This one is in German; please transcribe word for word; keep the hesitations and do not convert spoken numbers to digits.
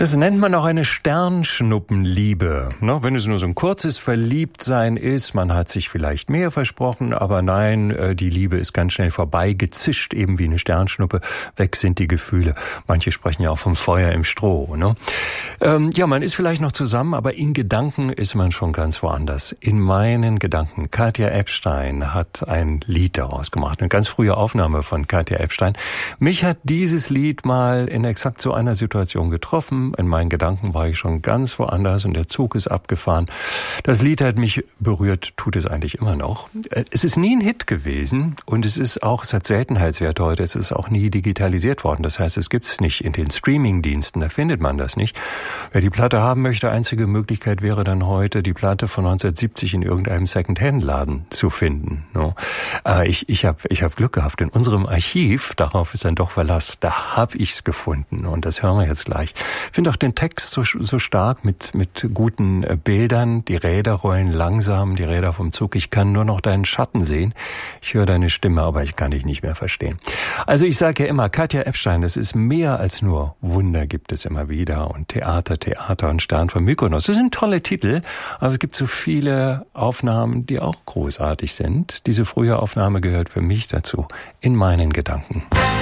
Das nennt man auch eine Sternschnuppenliebe. Ne? Wenn es nur so ein kurzes Verliebtsein ist, man hat sich vielleicht mehr versprochen, aber nein, die Liebe ist ganz schnell vorbei, gezischt eben wie eine Sternschnuppe, weg sind die Gefühle. Manche sprechen ja auch vom Feuer im Stroh. Ne? Ähm, ja, man ist vielleicht noch zusammen, aber in Gedanken ist man schon ganz woanders. In meinen Gedanken. Katja Ebstein hat ein Lied daraus gemacht, eine ganz frühe Aufnahme von Katja Ebstein. Mich hat dieses Lied mal in exakt so einer Situation getroffen. In meinen Gedanken war ich schon ganz woanders und der Zug ist abgefahren. Das Lied hat mich berührt, tut es eigentlich immer noch. Es ist nie ein Hit gewesen und es ist auch, es hat Seltenheitswert heute, es ist auch nie digitalisiert worden. Das heißt, es gibt es nicht in den Streamingdiensten, da findet man das nicht. Wer die Platte haben möchte, einzige Möglichkeit wäre dann heute, die Platte von neunzehnhundertsiebzig in irgendeinem Second-Hand-Laden zu finden. No. Äh, ich ich habe ich hab Glück gehabt. In unserem Archiv, darauf ist dann doch Verlass, da habe ich's gefunden und das hören wir jetzt gleich. Ich finde auch den Text so, so stark mit, mit guten äh, Bildern. Die Räder rollen langsam, die Räder vom Zug. Ich kann nur noch deinen Schatten sehen. Ich höre deine Stimme, aber ich kann dich nicht mehr verstehen. Also ich sage ja immer, Katja Ebstein, das ist mehr als nur Wunder gibt es immer wieder und Theater, Theater und Stern von Mykonos. Das sind tolle Titel, aber es gibt so viele Aufnahmen, die auch großartig sind. Diese frühe Aufnahme gehört für mich dazu, in meinen Gedanken.